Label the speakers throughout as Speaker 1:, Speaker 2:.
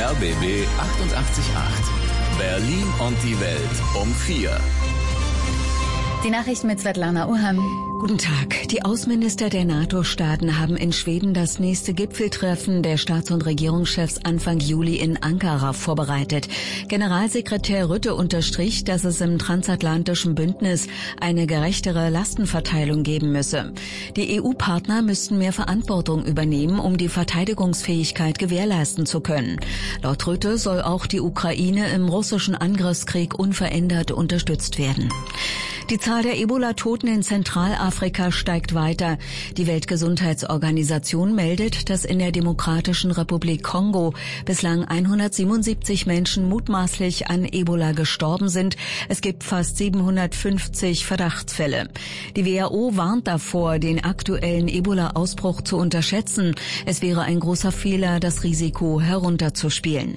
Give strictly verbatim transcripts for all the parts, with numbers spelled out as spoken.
Speaker 1: R B B achtundachtzig Komma acht. Berlin und die Welt um vier.
Speaker 2: Die Nachrichten mit Svetlana Urhan.
Speaker 3: Guten Tag. Die Außenminister der NATO-Staaten haben in Schweden das nächste Gipfeltreffen der Staats- und Regierungschefs Anfang Juli in Ankara vorbereitet. Generalsekretär Rutte unterstrich, dass es im transatlantischen Bündnis eine gerechtere Lastenverteilung geben müsse. Die E U-Partner müssten mehr Verantwortung übernehmen, um die Verteidigungsfähigkeit gewährleisten zu können. Laut Rutte soll auch die Ukraine im russischen Angriffskrieg unverändert unterstützt werden. Die Zahl der Ebola-Toten in Zentralafrika steigt weiter. Die Weltgesundheitsorganisation meldet, dass in der Demokratischen Republik Kongo bislang hundertsiebenundsiebzig Menschen mutmaßlich an Ebola gestorben sind. Es gibt fast siebenhundertfünfzig Verdachtsfälle. Die W H O warnt davor, den aktuellen Ebola-Ausbruch zu unterschätzen. Es wäre ein großer Fehler, das Risiko herunterzuspielen.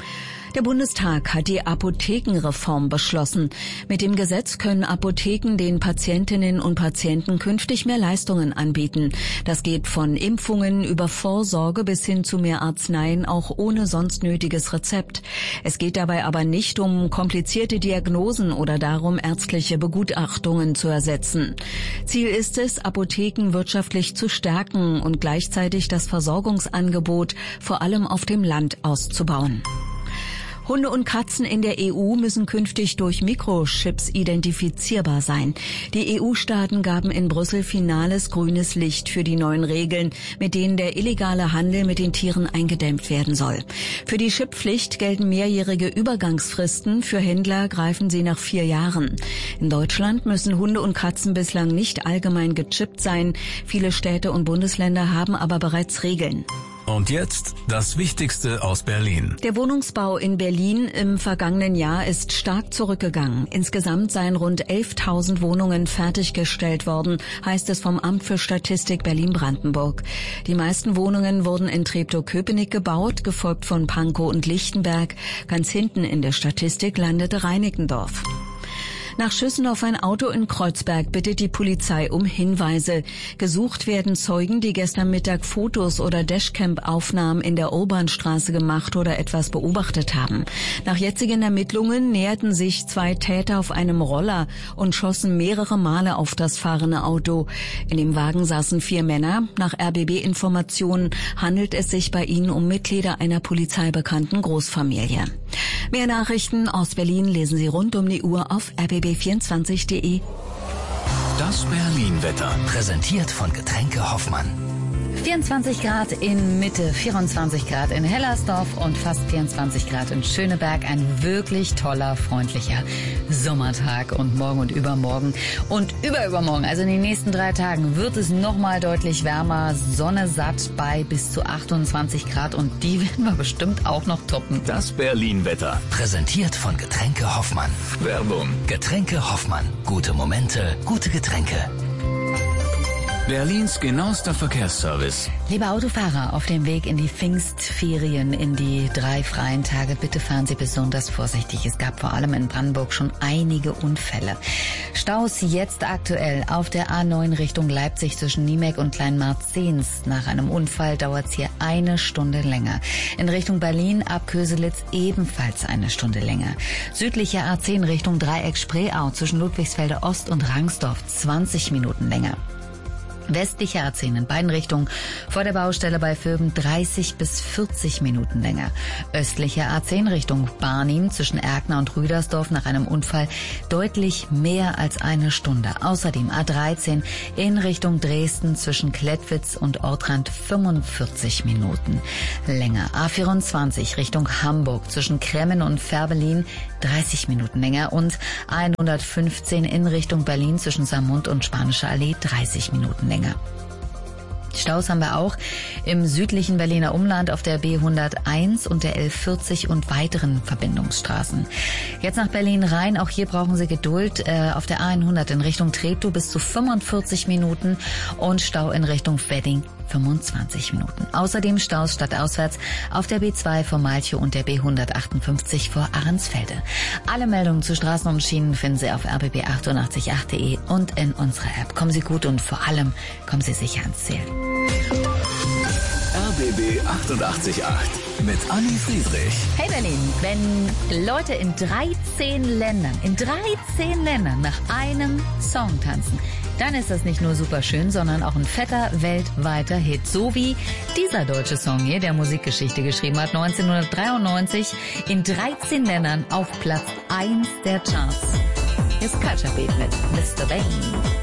Speaker 3: Der Bundestag hat die Apothekenreform beschlossen. Mit dem Gesetz können Apotheken den Patientinnen und Patienten künftig mehr Leistungen anbieten. Das geht von Impfungen über Vorsorge bis hin zu mehr Arzneien, auch ohne sonst nötiges Rezept. Es geht dabei aber nicht um komplizierte Diagnosen oder darum, ärztliche Begutachtungen zu ersetzen. Ziel ist es, Apotheken wirtschaftlich zu stärken und gleichzeitig das Versorgungsangebot vor allem auf dem Land auszubauen. Hunde und Katzen in der E U müssen künftig durch Mikrochips identifizierbar sein. Die E U-Staaten gaben in Brüssel finales grünes Licht für die neuen Regeln, mit denen der illegale Handel mit den Tieren eingedämmt werden soll. Für die Chipppflicht gelten mehrjährige Übergangsfristen, für Händler greifen sie nach vier Jahren. In Deutschland müssen Hunde und Katzen bislang nicht allgemein gechippt sein. Viele Städte und Bundesländer haben aber bereits Regeln.
Speaker 1: Und jetzt das Wichtigste aus Berlin.
Speaker 3: Der Wohnungsbau in Berlin im vergangenen Jahr ist stark zurückgegangen. Insgesamt seien rund elftausend Wohnungen fertiggestellt worden, heißt es vom Amt für Statistik Berlin-Brandenburg. Die meisten Wohnungen wurden in Treptow-Köpenick gebaut, gefolgt von Pankow und Lichtenberg. Ganz hinten in der Statistik landete Reinickendorf. Nach Schüssen auf ein Auto in Kreuzberg bittet die Polizei um Hinweise. Gesucht werden Zeugen, die gestern Mittag Fotos oder Dashcam-Aufnahmen in der Urbanstraße gemacht oder etwas beobachtet haben. Nach jetzigen Ermittlungen näherten sich zwei Täter auf einem Roller und schossen mehrere Male auf das fahrende Auto. In dem Wagen saßen vier Männer. Nach R B B-Informationen handelt es sich bei ihnen um Mitglieder einer polizeibekannten Großfamilie. Mehr Nachrichten aus Berlin lesen Sie rund um die Uhr auf r b b vierundzwanzig punkt de.
Speaker 1: Das Berlin-Wetter.
Speaker 4: Präsentiert von Getränke Hoffmann.
Speaker 2: vierundzwanzig Grad in Mitte, vierundzwanzig Grad in Hellersdorf und fast vierundzwanzig Grad in Schöneberg. Ein wirklich toller, freundlicher Sommertag. Und morgen und übermorgen und überübermorgen, also in den nächsten drei Tagen, wird es nochmal deutlich wärmer. Sonne satt bei bis zu achtundzwanzig Grad und die werden wir bestimmt auch noch toppen.
Speaker 1: Das Berlin-Wetter.
Speaker 4: Präsentiert von Getränke Hoffmann.
Speaker 1: Werbung.
Speaker 4: Getränke Hoffmann. Gute Momente, gute Getränke.
Speaker 1: Berlins genauester Verkehrsservice.
Speaker 2: Liebe Autofahrer, auf dem Weg in die Pfingstferien, in die drei freien Tage, bitte fahren Sie besonders vorsichtig. Es gab vor allem in Brandenburg schon einige Unfälle. Staus jetzt aktuell auf der A neun Richtung Leipzig zwischen Niemek und Kleinmarzens. Nach einem Unfall dauert es hier eine Stunde länger. In Richtung Berlin ab Köselitz ebenfalls eine Stunde länger. Südliche A zehn Richtung Dreieck-Spreeau zwischen Ludwigsfelde Ost und Rangsdorf zwanzig Minuten länger. Westliche A zehn in beiden Richtungen vor der Baustelle bei Vöben dreißig bis vierzig Minuten länger. Östliche A zehn Richtung Barnim zwischen Erkner und Rüdersdorf nach einem Unfall deutlich mehr als eine Stunde. Außerdem A dreizehn in Richtung Dresden zwischen Klettwitz und Ortrand fünfundvierzig Minuten länger. A vierundzwanzig Richtung Hamburg zwischen Kremmen und Färbelin dreißig Minuten länger und A hundertfünfzehn in Richtung Berlin zwischen Saarmund und Spanische Allee dreißig Minuten länger. Staus haben wir auch im südlichen Berliner Umland auf der B hunderteins und der L vierzig und weiteren Verbindungsstraßen. Jetzt nach Berlin rein, auch hier brauchen Sie Geduld. Äh, auf der A hundert in Richtung Treptow bis zu fünfundvierzig Minuten und Stau in Richtung Wedding fünfundzwanzig Minuten. Außerdem Staus stadtauswärts auf der B zwei vor Malchow und der B hundertachtundfünfzig vor Ahrensfelde. Alle Meldungen zu Straßen und Schienen finden Sie auf r b b achtundachtzig punkt acht punkt de und in unserer App. Kommen Sie gut und vor allem kommen Sie sicher ans Ziel.
Speaker 1: R B R B B achtundachtzig Komma acht mit Anni Friedrich.
Speaker 2: Hey Berlin, wenn Leute in dreizehn Ländern, in dreizehn Ländern nach einem Song tanzen, dann ist das nicht nur super schön, sondern auch ein fetter weltweiter Hit. So wie dieser deutsche Song hier, der Musikgeschichte geschrieben hat, neunzehnhundertdreiundneunzig in dreizehn Ländern auf Platz eins der Charts. Hier ist Culture Beat mit Mister Bane.